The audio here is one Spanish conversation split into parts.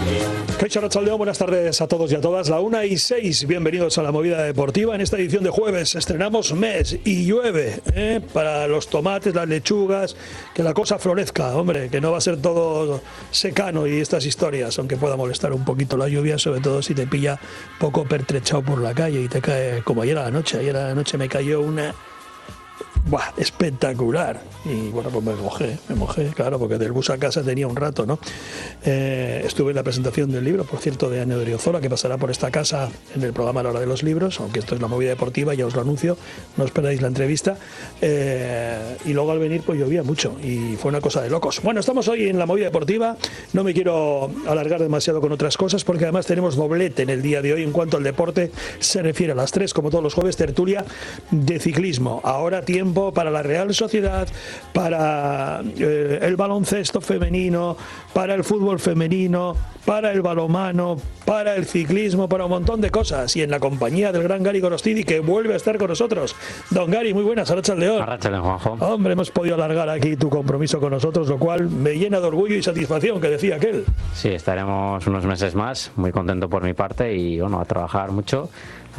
Arratsaldeon, buenas tardes a todos y a todas. La 1:06, bienvenidos a la Movida Deportiva. En esta edición de jueves estrenamos mes y llueve para los tomates, las lechugas, que la cosa florezca, hombre, que no va a ser todo secano y estas historias, aunque pueda molestar un poquito la lluvia, sobre todo si te pilla poco pertrechado por la calle y te cae, como ayer a la noche. Ayer a la noche me cayó una... ¡Buah! Espectacular. Y bueno, pues me mojé, claro, porque del bus a casa tenía un rato, ¿no? Estuve en la presentación del libro, por cierto, de Anne Odriozola, que pasará por esta casa en el programa La Hora de los Libros, aunque esto es la Movida Deportiva, ya os lo anuncio, no os perdáis la entrevista. Y luego al venir, pues llovía mucho y fue una cosa de locos. Bueno, estamos hoy en la Movida Deportiva, no me quiero alargar demasiado con otras cosas, porque además tenemos doblete en el día de hoy en cuanto al deporte se refiere. A las 3, como todos los jueves, tertulia de ciclismo. Ahora tiempo para la Real Sociedad, para el baloncesto femenino, para el fútbol femenino, para el balonmano, para el ciclismo, para un montón de cosas. Y en la compañía del gran Gary Gorostidi, que vuelve a estar con nosotros. Don Gary, muy buenas, arratsaldeon. Arratsaldeon, Juanjo. Hombre, hemos podido alargar aquí tu compromiso con nosotros, lo cual me llena de orgullo y satisfacción, que decía aquel. Sí, estaremos unos meses más, muy contento por mi parte y bueno, a trabajar mucho.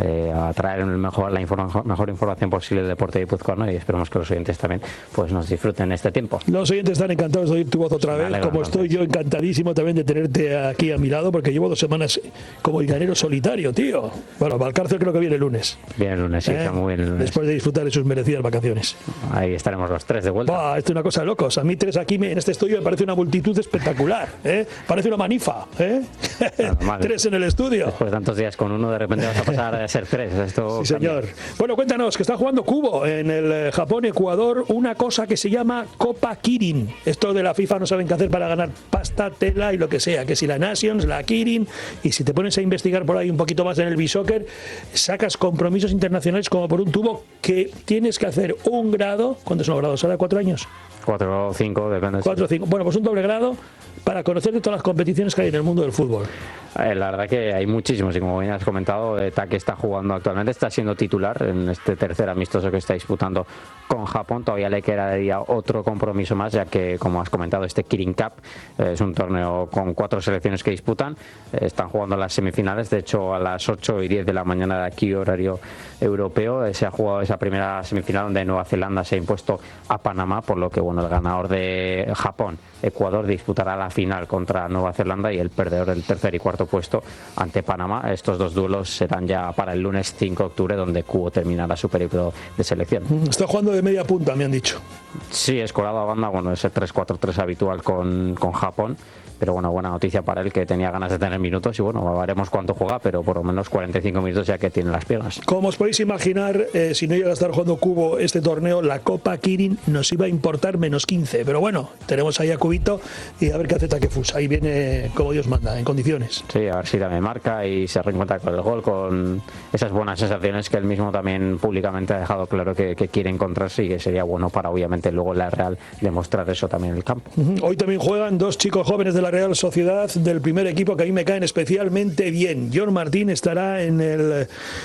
A traer la mejor información posible del deporte guipuzcoano y esperemos que los oyentes también pues nos disfruten este tiempo. Los oyentes están encantados de oír tu voz otra vez, como estoy yo encantadísimo también de tenerte aquí a mi lado, porque llevo 2 semanas como el llanero solitario, tío. Bueno, Valcárcel creo que viene el lunes. Viene el lunes, sí, está muy bien el lunes. Después de disfrutar de sus merecidas vacaciones. Ahí estaremos los 3 de vuelta. Bah, esto es una cosa de locos. A mí 3 aquí en este estudio me parece una multitud espectacular, Parece una manifa, Normal, 3 en el estudio. Después de tantos días con uno, de repente vas a pasar a ser 3. Esto sí, señor. Bueno, cuéntanos, que está jugando Kubo en el Japón-Ecuador, una cosa que se llama Copa Kirin. Esto de la FIFA no saben qué hacer para ganar pasta, tela y lo que sea, que si la Nations, la Kirin, y si te pones a investigar por ahí un poquito más en el B-Soccer, sacas compromisos internacionales como por un tubo que tienes que hacer un grado. ¿Cuántos son los grados ahora? 4 años. 4 o 5, depende. 4 o 5. Bueno, pues un doble grado para conocer de todas las competiciones que hay en el mundo del fútbol. La verdad que hay muchísimos y como bien has comentado, Take está jugando actualmente, está siendo titular en este tercer amistoso que está disputando con Japón. Todavía le quedaría otro compromiso más, ya que, como has comentado, este Kirin Cup es un torneo con 4 selecciones que disputan. Están jugando las semifinales, de hecho a las 8:10 de la mañana de aquí, horario europeo, se ha jugado esa primera semifinal donde Nueva Zelanda se ha impuesto a Panamá, por lo que bueno, el ganador de Japón, Ecuador, disputará la final contra Nueva Zelanda y el perdedor del tercer y cuarto puesto ante Panamá. Estos 2 duelos serán ya para el lunes 5 de octubre, donde Kubo terminará su periodo de selección. Está jugando de media punta, me han dicho. Sí, escolado a banda, bueno, es el 3-4-3 habitual con Japón. Pero bueno, buena noticia para él, que tenía ganas de tener minutos y bueno, veremos cuánto juega, pero por lo menos 45 minutos ya que tiene las piernas. Como os podéis imaginar, si no llega a estar jugando Kubo este torneo, la Copa Kirin nos iba a importar menos 15. Pero bueno, tenemos ahí a Cubito y a ver qué hace Takefus. Ahí viene como Dios manda, en condiciones. Sí, a ver si también marca y se reencuentra con el gol, con esas buenas sensaciones que él mismo también públicamente ha dejado claro que quiere encontrarse y que sería bueno para obviamente luego la Real demostrar eso también en el campo. Hoy también juegan 2 chicos jóvenes de la Real Sociedad del primer equipo que a mí me caen especialmente bien. John Martín estará en el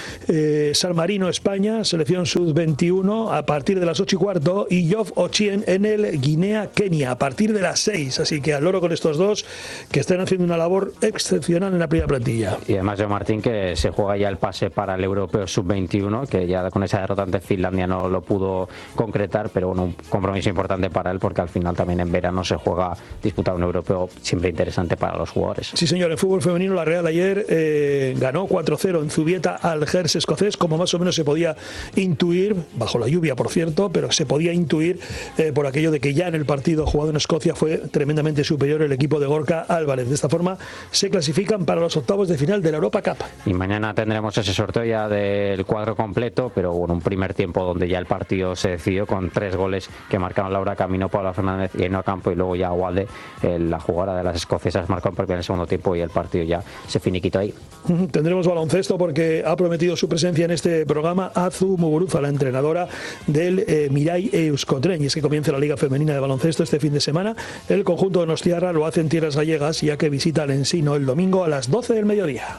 San Marino, España, selección sub-21 a partir de las 8:15 y Geoff Ochien en el Guinea, Kenia a partir de las 6. Así que al loro con estos dos que están haciendo una labor excepcional en la primera plantilla. Y además John Martín, que se juega ya el pase para el europeo sub-21, que ya con esa derrota ante Finlandia no lo pudo concretar, pero bueno, un compromiso importante para él porque al final también en verano se juega disputar un europeo siempre interesante para los jugadores. Sí, señor, en fútbol femenino la Real ayer ganó 4-0 en Zubieta al Gers escocés, como más o menos se podía intuir, bajo la lluvia por cierto, pero se podía intuir por aquello de que ya en el partido jugado en Escocia fue tremendamente superior el equipo de Gorka Álvarez. De esta forma se clasifican para los octavos de final de la Europa Cup. Y mañana tendremos ese sorteo ya del cuadro completo, pero bueno, un primer tiempo donde ya el partido se decidió con 3 goles que marcaron Laura Camino, Paula Fernández y Ainhoa Campo, y luego ya Walde, la jugadora de las escocesas, marcó en el segundo tiempo y el partido ya se finiquitó ahí. Tendremos baloncesto porque ha prometido su presencia en este programa Azu Muguruza, la entrenadora del Mirai Euskotren, y es que comienza la Liga Femenina de Baloncesto este fin de semana. El conjunto de Donostiarra lo hace en tierras gallegas, ya que visita el Ensino el domingo a las 12 del mediodía.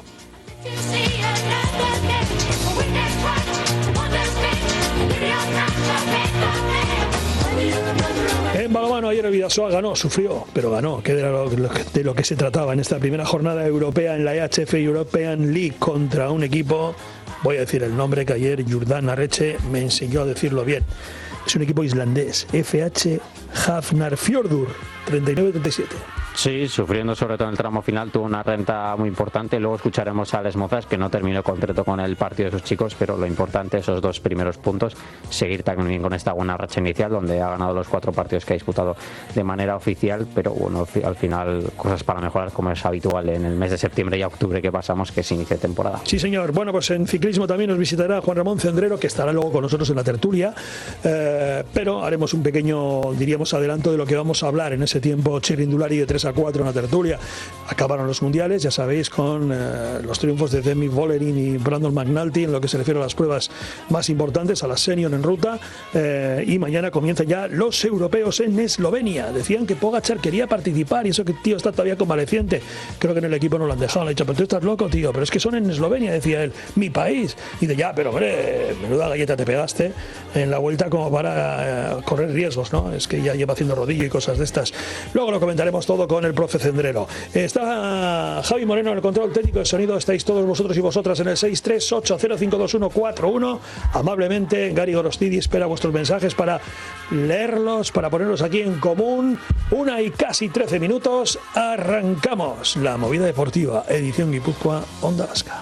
En balonmano, ayer el Bidasoa ganó, sufrió, pero ganó, que era de lo que se trataba en esta primera jornada europea en la EHF European League contra un equipo, voy a decir el nombre que ayer Jordan Arreche me enseñó a decirlo bien. Es un equipo islandés, FH Hafnarfjordur, 39-37. Sí, sufriendo sobre todo en el tramo final, tuvo una renta muy importante. Luego escucharemos a Les Mozas, que no terminó contento con el partido de sus chicos, pero lo importante, esos 2 primeros puntos, seguir también con esta buena racha inicial, donde ha ganado los 4 partidos que ha disputado de manera oficial, pero bueno, al final cosas para mejorar, como es habitual en el mes de septiembre y octubre que pasamos, que se inicia temporada. Sí, señor. Bueno, pues en ciclismo también nos visitará Juan Ramón Cendrero, que estará luego con nosotros en la tertulia, pero haremos un pequeño, diríamos, adelanto de lo que vamos a hablar en ese tiempo chirrindulari de 3-4 en la tertulia. Acabaron los mundiales, ya sabéis, con los triunfos de Demi Vollering y Brandon McNulty en lo que se refiere a las pruebas más importantes, a la senior en ruta, y mañana comienzan ya los europeos en Eslovenia. Decían que Pogačar quería participar y eso que tío está todavía convaleciente. Creo que en el equipo no lo han dejado. Le han dicho, pero tú estás loco, tío, pero es que son en Eslovenia, decía él, mi país. Y de ya, pero hombre, menuda galleta te pegaste en la vuelta como para correr riesgos, ¿no? Es que ya lleva haciendo rodillo y cosas de estas. Luego lo comentaremos todo con el profe Cendrero. Está Javi Moreno en el control técnico de sonido. Estáis todos vosotros y vosotras en el 638052141. Amablemente, Gary Gorostidi espera vuestros mensajes para leerlos, para ponerlos aquí en común. 1:13. Arrancamos la movida deportiva, edición Guipúzcoa, Onda Vasca.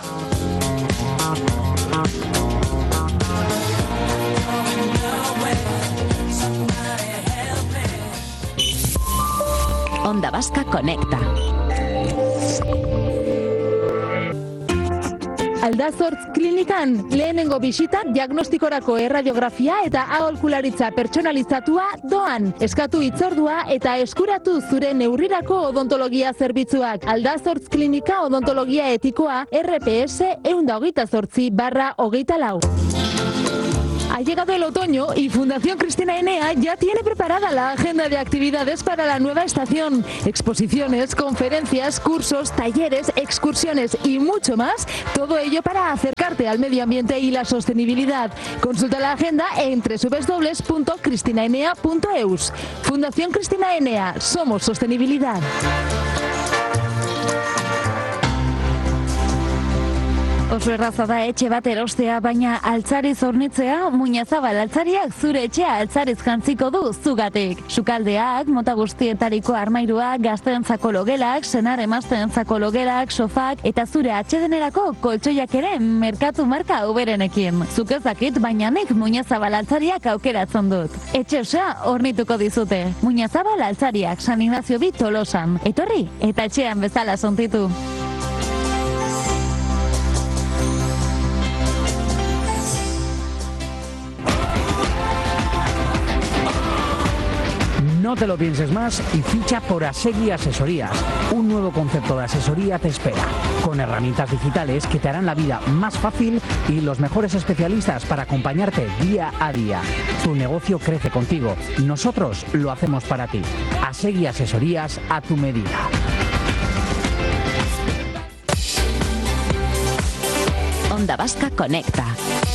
Onda Vasca Conecta. Aldazortz klinikan lehenengo bisita diagnostikorako erradiografia eta aholkularitza pertsonalizatua doan. Eskatu hitzordua eta eskuratu zure neurrirako odontologia zerbitzuak. Aldazortz klinika odontologia etikoa RPS 128/24. Ha llegado el otoño y Fundación Cristina Enea ya tiene preparada la agenda de actividades para la nueva estación. Exposiciones, conferencias, cursos, talleres, excursiones y mucho más. Todo ello para acercarte al medio ambiente y la sostenibilidad. Consulta la agenda en www.cristinaenea.eus. Fundación Cristina Enea. Somos sostenibilidad. Oso erraza da etxe bat erostea, baina altzariz hornitzea, Muñazabal altzariak zure etxea altzariz jantziko du zugatik. Sukaldeak, mota guztietariko armairuak, gazteentzako logelak, senar emazteentzako logelak, sofak eta zure atsedenerako koltsoiak ere merkatu marka uberenekin. Zuk ez dakit, baina nik Muñazabal altzariak aukeratzen dut. Etxe osoa hornituko dizute. Muñazabal altzariak, San Ignacio bi Tolosan. Etorri eta etxean bezala sontitu. No te lo pienses más y ficha por Asegui Asesorías. Un nuevo concepto de asesoría te espera, con herramientas digitales que te harán la vida más fácil y los mejores especialistas para acompañarte día a día. Tu negocio crece contigo. Nosotros lo hacemos para ti. Asegui Asesorías a tu medida. Onda Vasca Conecta.